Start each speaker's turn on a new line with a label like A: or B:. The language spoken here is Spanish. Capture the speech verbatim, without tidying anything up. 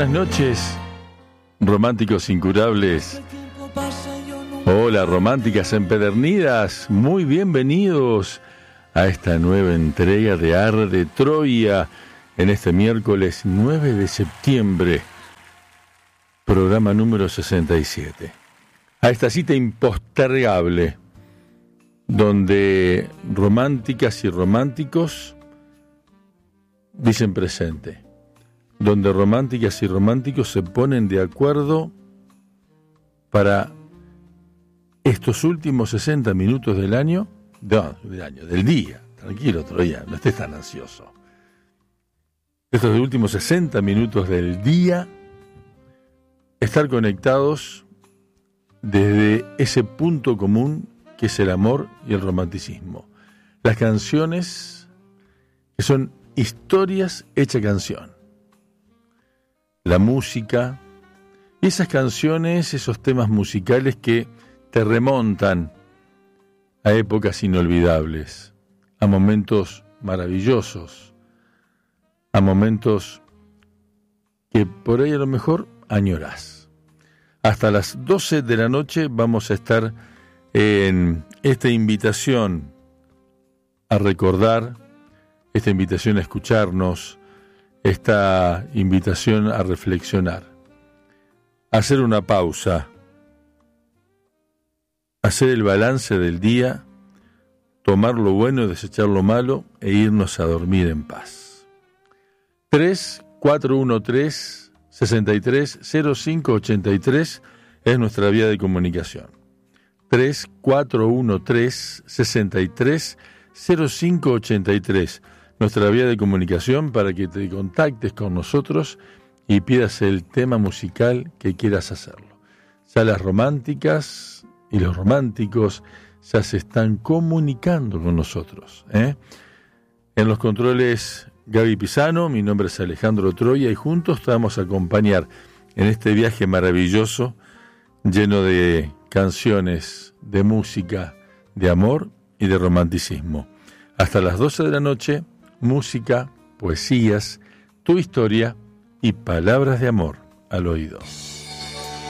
A: buenas noches, románticos incurables. Hola, románticas empedernidas. Muy bienvenidos a esta nueva entrega de Arde Troya en este miércoles nueve de septiembre, programa número sesenta y siete. A esta cita impostergable, donde románticas y románticos dicen presente, donde románticas y románticos se ponen de acuerdo para estos últimos sesenta minutos del año, no, del año, del día, tranquilo Troya, no estés tan ansioso. Estos últimos sesenta minutos del día, estar conectados desde ese punto común que es el amor y el romanticismo. Las canciones que son historias hechas canción. La música, y esas canciones, esos temas musicales que te remontan a épocas inolvidables, a momentos maravillosos, a momentos que por ahí a lo mejor añorás. Hasta las doce de la noche vamos a estar en esta invitación a recordar, esta invitación a escucharnos, esta invitación a reflexionar, a hacer una pausa, hacer el balance del día, tomar lo bueno y desechar lo malo e irnos a dormir en paz. tres cuatro uno tres sesenta y tres cero cinco ochenta y tres es nuestra vía de comunicación. tres cuatro uno tres sesenta y tres cero cinco ochenta y tres, nuestra vía de comunicación para que te contactes con nosotros y pidas el tema musical que quieras hacerlo. Ya las románticas y los románticos ya se están comunicando con nosotros, ¿eh? En los controles Gaby Pisano, mi nombre es Alejandro Troya y juntos te vamos a acompañar en este viaje maravilloso lleno de canciones, de música, de amor y de romanticismo. Hasta las doce de la noche, música, poesías, tu historia y palabras de amor al oído.